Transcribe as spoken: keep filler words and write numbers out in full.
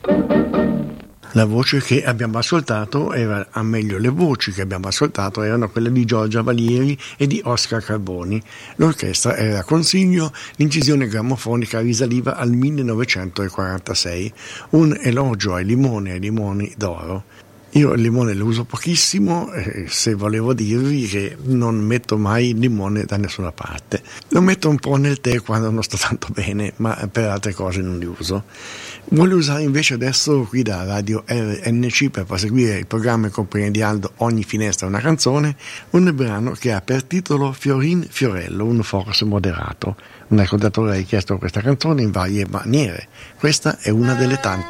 La voce che abbiamo ascoltato era, a meglio le voci che abbiamo ascoltato erano quelle di Giorgia Valieri e di Oscar Carboni. L'orchestra era Consiglio, l'incisione grammofonica risaliva al millenovecentoquarantasei, un elogio ai limoni e ai limoni d'oro. Io il limone lo uso pochissimo, eh, se volevo dirvi che non metto mai il limone da nessuna parte. Lo metto un po' nel tè quando non sto tanto bene, ma per altre cose non li uso. Voglio usare invece adesso qui da Radio R N C per proseguire il programma in compagnia di Aldo Ogni finestra una canzone, un brano che ha per titolo Fiorin Fiorello, un forse moderato. Un ascoltatore ha richiesto questa canzone in varie maniere. Questa è una delle tante.